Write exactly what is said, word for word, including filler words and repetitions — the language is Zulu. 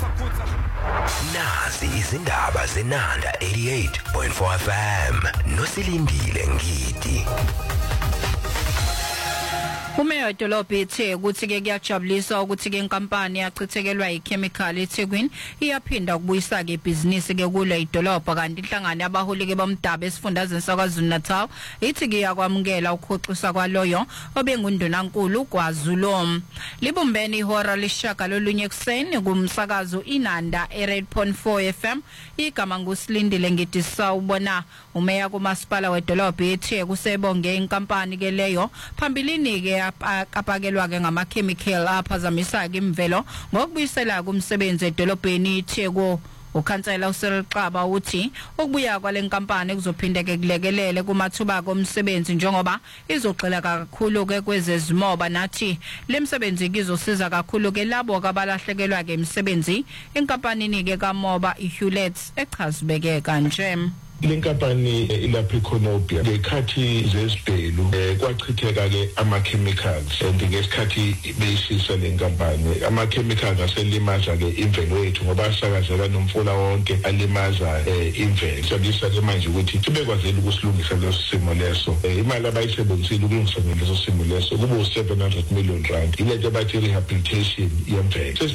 Nazi izindaba zenanda eighty-eight point four F M nosilindile ngidi. Umeya idolobha ethe ukuthi ke kuyajabulisa ukuthi ke inkampani yachithekelwa ichemical eThekwini iyaphinda ukubuyisa ke ibhizinisi ke kule idolobha kanti inhlangano yabaholi ke bomdaba esifundazweni saKwaZulu Natal ithi ke yakwamukela ukukhoxisa kwaloyo obengundunankulu kwaZulu. Libumbeni ihora lishaka lolunye kuseni kumsakazo Inanda eight point four F M igama ngusilindile ngidisa ubona umeya kumasipala wedolobha ethe kusebonge inkampani ke leyo phambilini ke apakelwa ke ngama chemical aphazamisa ke imvelo ngokubuyisela kumsebenzi edolobheni iTheko. Ukhansela uSelqaba uthi ukubuya kwalenkampani kuzophindeke kulekelele kumathuba komsebenzi njengoba izogxila kakhulu ke kwezezimoba nathi lemsebenzi kizosiza kakhulu ke labo abalahlekelwa ke imisebenzi inkampanini ke kaMoba iHewlett echazibeke kanje. Lenkampani ilapha eConopia ngekhathi zesibhelu kwachitheka ke ama chemicals ngesikhathi beyisisa lenkampani ama chemicals aselimaza ke imvelo yethu ngoba asakazeka nomfula wonke alimaza imvelo. Sabisa ke manje ukuthi sibekwazela ukusilungisa leso simo leso imali abayisebenzisile ukulungisa leso simo leso kubo seven hundred million rand ilento bathi rehabilitation yemvelo.